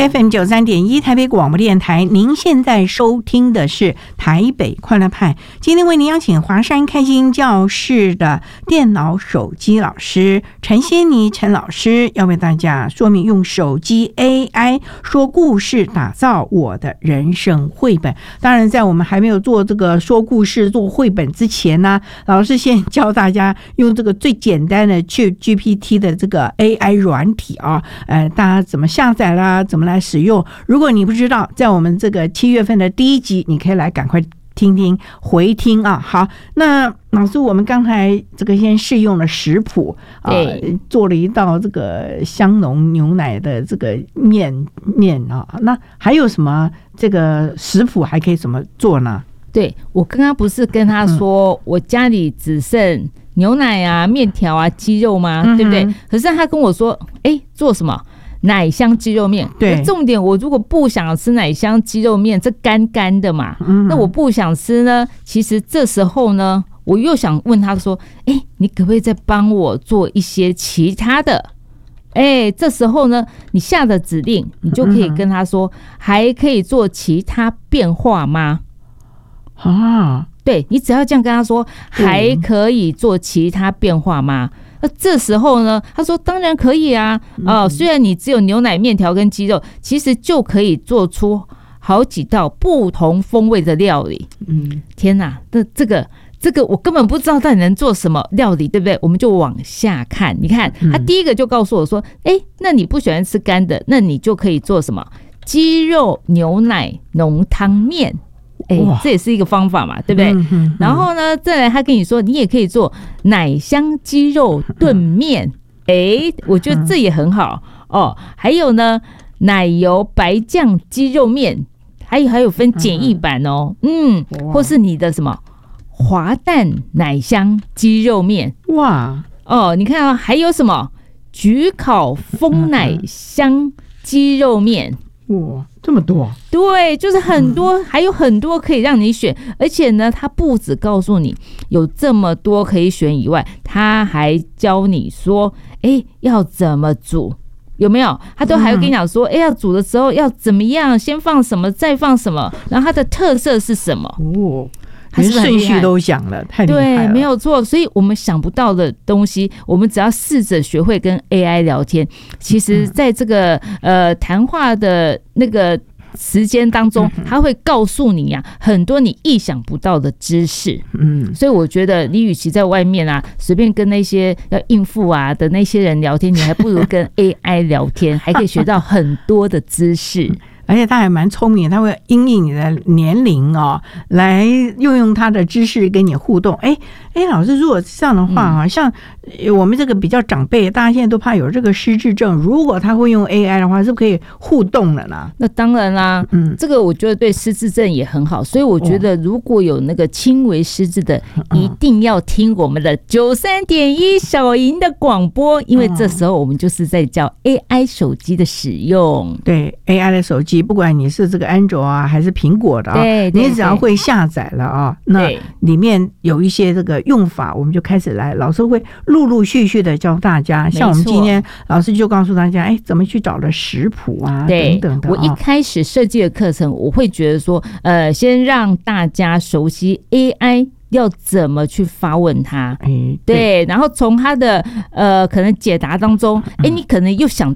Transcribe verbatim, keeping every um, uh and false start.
F M 九三点一台北广播电台，您现在收听的是台北快乐派。今天为您邀请华山开心教室的电脑手机老师陈仙妮陈老师，要为大家说明用手机 A I 说故事打造我的人生绘本。当然在我们还没有做这个说故事做绘本之前呢，老师先教大家用这个最简单的 G P T 的这个 A I 软体啊，呃，大家怎么下载啦，怎么来使用。如果你不知道，在我们这个七月份的第一集，你可以来赶快听听回听啊。好，那老师，我们刚才这个先试用了食谱啊，做了一道这个香浓牛奶的这个面面啊，那还有什么这个食谱还可以怎么做呢？ 对，我刚刚不是跟他说，嗯、我家里只剩牛奶啊、面条啊、鸡肉吗？嗯、对不对？可是他跟我说，哎，做什么？奶香鸡肉面。对，重点我如果不想吃奶香鸡肉面，这干干的嘛，嗯、那我不想吃呢。其实这时候呢，我又想问他说，哎，你可不可以再帮我做一些其他的？哎，这时候呢，你下的指令，你就可以跟他说，嗯、还可以做其他变化吗？啊，对，你只要这样跟他说，还可以做其他变化吗？那这时候呢，他说当然可以啊，啊、呃，虽然你只有牛奶、面条跟鸡肉，其实就可以做出好几道不同风味的料理。嗯，天哪，那这个这个我根本不知道到底能做什么料理，对不对？我们就往下看，你看他第一个就告诉我说，哎、欸，那你不喜欢吃干的，那你就可以做什么鸡肉牛奶浓汤面。哎、欸，这也是一个方法嘛，对不对？嗯、哼哼然后呢，再来他跟你说，你也可以做奶香鸡肉炖面，哎、欸，我觉得这也很好哦。还有呢，奶油白酱鸡肉面，还有还有分简易版哦，嗯，或是你的什么滑蛋奶香鸡肉面，哇，哦，你看啊，还有什么焗烤风奶香鸡肉面。 哇，这么多！ 对，就是很多，嗯、还有很多可以让你选，而且呢，他不只告诉你有这么多可以选以外，他还教你说，哎，要怎么煮，有没有？他都还会跟你讲说，哎、嗯，要煮的时候要怎么样，先放什么，再放什么，然后它的特色是什么？哦。 连顺序都讲了，太厉害了。 对，没有错。所以我们想不到的东西，我们只要试着学会跟 A I 聊天。其实，在这个呃谈话的那个时间当中，他会告诉你呀、啊、很多你意想不到的知识。嗯，所以我觉得你与其在外面啊随便跟那些要应付啊的那些人聊天，你还不如跟 A I 聊天，还可以学到很多的知识。 而且他还蛮聪明，他会因应你的年龄哦，来运用他的知识跟你互动。哎哎，老师，如果这样的话啊，嗯、像我们这个比较长辈，大家现在都怕有这个失智症，如果他会用 A I 的话，是不是可以互动了呢？ 那当然啦，嗯，这个我觉得对失智症也很好，所以我觉得如果有那个轻微失智的，哦、一定要听我们的九三点一小莹的广播，因为这时候我们就是在教 A I 手机的使用。 对 A I 的手机。不管你是这个安卓啊还是苹果的啊，对对对，你只要会下载了啊，那里面有一些这个用法，我们就开始来，老师会陆陆续续的教大家。像我们今天老师就告诉大家，哎，怎么去找的食谱啊，等等的。 我一开始设计的课程，我会觉得说，呃，先让大家熟悉 A I。要怎么去发问他？欸、对，然后从他的呃可能解答当中，哎、欸，你可能又想